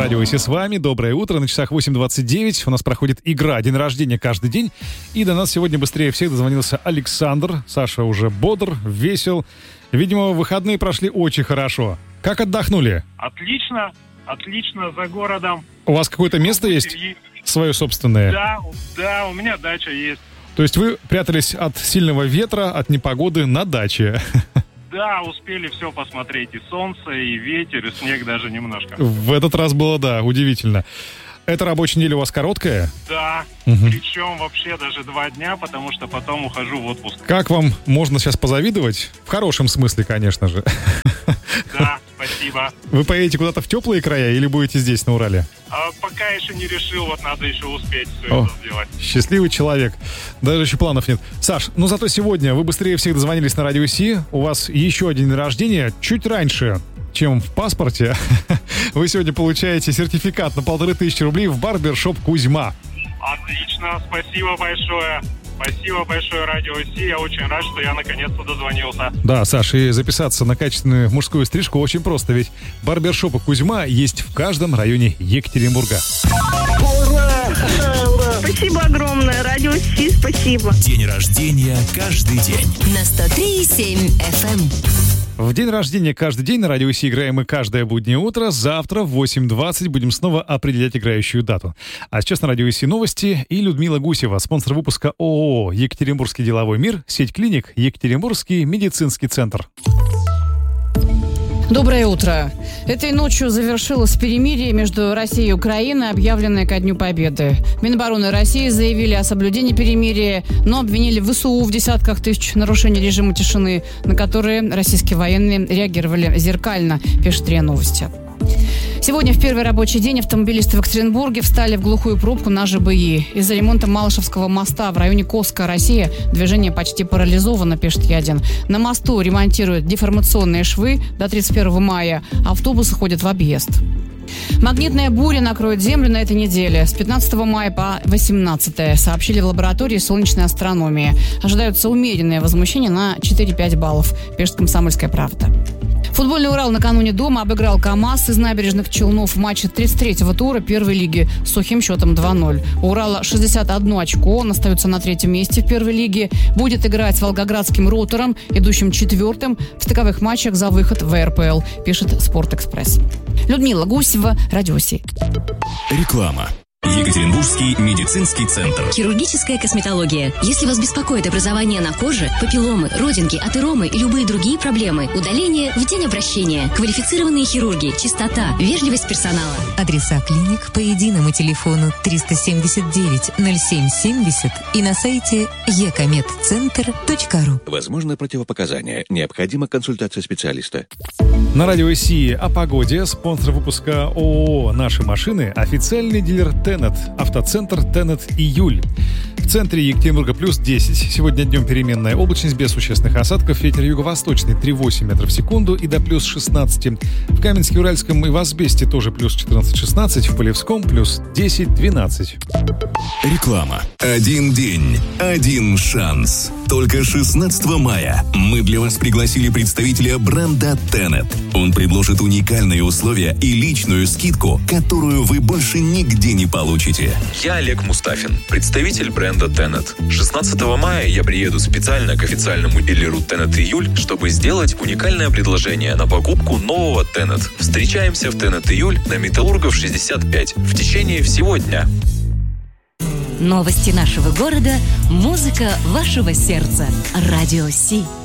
Радио Си с вами. Доброе утро. На часах 8:29. У нас проходит игра «День рождения каждый день». И до нас сегодня быстрее всех дозвонился Александр. Саша уже бодр, весел. Видимо, выходные прошли очень хорошо. Как отдохнули? Отлично, за городом. У вас какое-то место есть? Свое собственное? Да, у меня дача есть. То есть вы прятались от сильного ветра, от непогоды на даче? Да, успели все посмотреть. И солнце, и ветер, и снег даже немножко. В этот раз было, да, удивительно. Эта рабочая неделя у вас короткая? Да, причем вообще даже 2 дня, потому что потом ухожу в отпуск. Как вам можно сейчас позавидовать? В хорошем смысле, конечно же. Да, спасибо. Вы поедете куда-то в теплые края или будете здесь, на Урале? Пока еще не решил, вот надо еще успеть все это сделать. Счастливый человек. Даже еще планов нет. Саш, ну зато сегодня вы быстрее всех дозвонились на Радио Си. У вас еще один день рождения, чуть раньше, чем в паспорте. Вы сегодня получаете сертификат на 1500 рублей в барбершоп «Кузьма». Отлично, спасибо большое. Спасибо большое, Радио Си. Я очень рад, что я наконец-то дозвонился. Да, Саш, и записаться на качественную мужскую стрижку очень просто, ведь барбершопы «Кузьма» есть в каждом районе Екатеринбурга. Ура! Ура! Спасибо огромное, Радио Си, спасибо. День рождения каждый день. На 103,7 FM. В день рождения каждый день на Радио Си играем мы каждое буднее утро. Завтра в 8:20 будем снова определять играющую дату. А сейчас на Радио Си новости и Людмила Гусева, спонсор выпуска ООО «Екатеринбургский деловой мир», сеть клиник «Екатеринбургский медицинский центр». Доброе утро. Этой ночью завершилось перемирие между Россией и Украиной, объявленное ко Дню Победы. Минобороны России заявили о соблюдении перемирия, но обвинили ВСУ в десятках тысяч нарушений режима тишины, на которые российские военные реагировали зеркально, пишет РИА Новости. Сегодня в первый рабочий день автомобилисты в Екатеринбурге встали в глухую пробку на ЖБИ. Из-за ремонта Малышевского моста в районе Коска, Россия, движение почти парализовано, пишет Е1. На мосту ремонтируют деформационные швы до 31 мая. Автобусы ходят в объезд. Магнитная буря накроет Землю на этой неделе с 15 мая по 18, сообщили в лаборатории солнечной астрономии. Ожидаются умеренные возмущения на 4-5 баллов, пишет «Комсомольская правда». Футбольный «Урал» накануне дома обыграл КамАЗ из Набережных Челнов в матче 33-го тура первой лиги с сухим счетом 2-0. У «Урала» 61 очко, он остается на 3-м месте в первой лиге. Будет играть с волгоградским «Ротором», идущим 4-м в стыковых матчах за выход в РПЛ, пишет «Спортэкспресс». Людмила Гусева, Радио Си. Реклама. Екатеринбургский медицинский центр. Хирургическая косметология. Если вас беспокоит образование на коже, папилломы, родинки, атеромы и любые другие проблемы, удаление в день обращения. Квалифицированные хирурги, чистота, вежливость персонала. Адреса клиник по единому телефону 379-0770 и на сайте ekамедцентр.ру. Возможно противопоказания. Необходима консультация специалиста. На Радио Си о погоде. Спонсор выпуска ООО «Наши машины» официальный дилер Тенет, автоцентр Тенет Июль. В центре Екатеринбурга плюс 10. Сегодня днем переменная облачность без существенных осадков. Ветер юго-восточный 3,8 метров в секунду и до плюс 16. В Каменске-Уральском и в Асбесте тоже плюс 14-16. В Полевском плюс 10-12. Реклама. Один день, один шанс. Только 16 мая мы для вас пригласили представителя бренда Tenet. Он предложит уникальные условия и личную скидку, которую вы больше нигде не получите. Я Олег Мустафин, представитель бренда Tenet. 16 мая я приеду специально к официальному дилеру Tenet Июль, чтобы сделать уникальное предложение на покупку нового Tenet. Встречаемся в Tenet Июль на Металлургов 65 в течение всего дня. Новости нашего города, музыка вашего сердца. Радио Си.